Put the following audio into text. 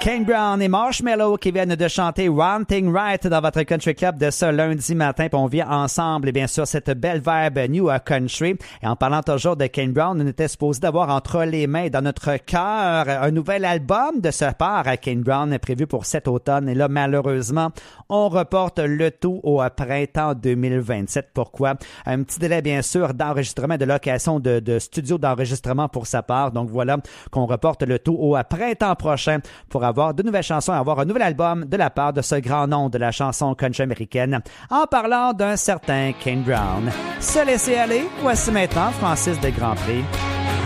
Kane Brown et Marshmello qui viennent de chanter One Thing Right dans votre Country Club de ce lundi matin. Puis on vient ensemble, et bien sûr, cette belle vibe New Country. Et en parlant toujours de Kane Brown, on était supposé d'avoir entre les mains, dans notre cœur, un nouvel album de ce part à Kane Brown prévu pour cet automne. Et là, malheureusement, on reporte le tout au printemps 2027. Pourquoi? Un petit délai, bien sûr, d'enregistrement, de location de studio d'enregistrement pour sa part. Donc voilà qu'on reporte le tout au printemps prochain pour avoir de nouvelles chansons, avoir un nouvel album de la part de ce grand nom de la chanson country américaine. En parlant d'un certain Kane Brown. Se laisser aller, voici maintenant Francis de Grandpré.